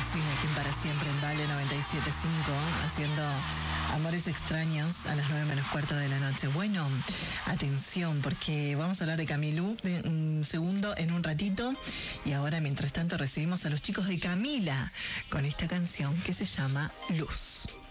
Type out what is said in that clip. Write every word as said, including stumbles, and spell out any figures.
Pausini, aquí en Para Siempre en Vale noventa y siete punto cinco, haciendo Amores Extraños a las nueve menos cuarto de la noche. Bueno, atención, porque vamos a hablar de Camilú de un segundo en un ratito. Y ahora, mientras tanto, recibimos a los chicos de Camila con esta canción que se llama Luz.